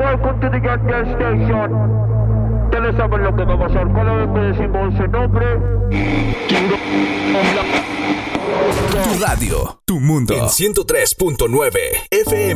welcome to the Gas Station. Ustedes saben lo que va a pasar cada vez que decimos ese nombre. Tu radio, tu mundo. En 103.9 FM.